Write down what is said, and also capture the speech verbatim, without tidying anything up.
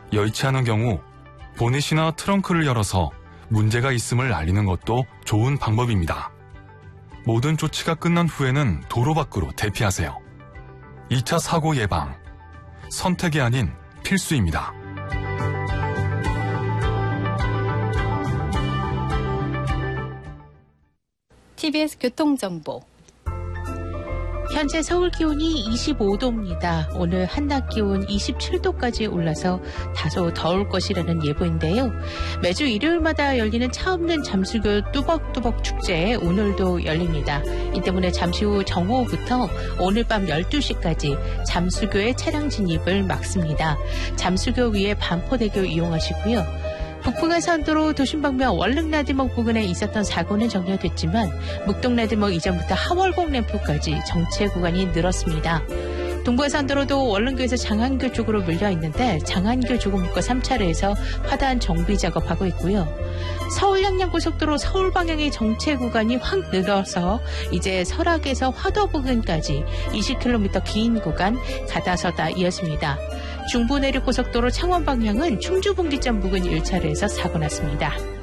여의치 않은 경우 보넷이나 트렁크를 열어서 문제가 있음을 알리는 것도 좋은 방법입니다. 모든 조치가 끝난 후에는 도로 밖으로 대피하세요. 이 차 사고 예방, 선택이 아닌 필수입니다. 티비에스 교통정보. 현재 서울 기온이 이십오 도입니다. 오늘 한낮 기온 이십칠 도까지 올라서 다소 더울 것이라는 예보인데요. 매주 일요일마다 열리는 차 없는 잠수교 뚜벅뚜벅 축제 오늘도 열립니다. 이 때문에 잠시 후 정오후부터 오늘 밤 열두 시까지 잠수교의 차량 진입을 막습니다. 잠수교 위에 반포대교 이용하시고요. 북부간선도로 도심방면 월릉나들목 부근에 있었던 사고는 정리됐지만 묵동나들목 이전부터 하월곡 램프까지 정체 구간이 늘었습니다. 동부간선도로도 월릉교에서 장안교 쪽으로 밀려 있는데 장안교 조금목과 삼 차로에서 화단 정비 작업하고 있고요. 서울 양양고속도로 서울 방향의 정체 구간이 확 늘어서 이제 설악에서 화도 부근까지 이십 킬로미터 긴 구간 가다서다 이어집니다. 중부내륙고속도로 창원 방향은 충주분기점 부근 일 차로에서 사고 났습니다.